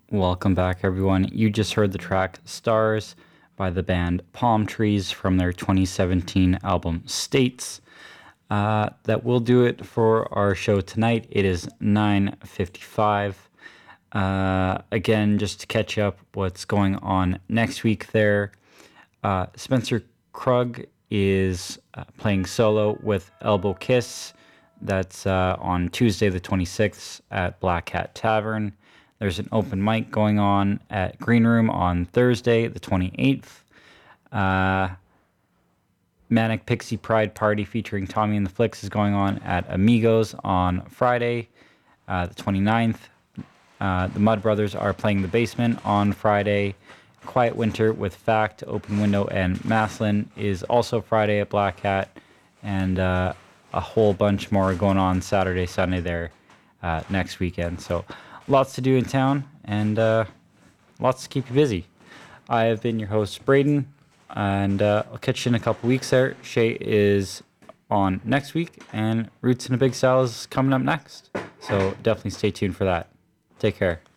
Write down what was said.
Welcome back, everyone. You just heard the track Stars by the band Palm Trees from their 2017 album States. That will do it for our show tonight. It is 9:55. Again, just to catch up what's going on next week there. Spencer Krug is playing solo with Elbow Kiss. That's on Tuesday the 26th at Black Hat Tavern. There's an open mic going on at Green Room on Thursday the 28th. Manic Pixie Pride Party featuring Tommy and the Flicks is going on at Amigos on Friday the 29th. The Mud Brothers are playing the Basement on Friday. Quiet Winter with Fact, Open Window, and Maslin is also Friday at Black Hat. And a whole bunch more going on Saturday, Sunday there next weekend. So lots to do in town and lots to keep you busy. I have been your host, Braden, and I'll catch you in a couple weeks there. Shay is on next week, and Roots in a Big Style is coming up next. So definitely stay tuned for that. Take care.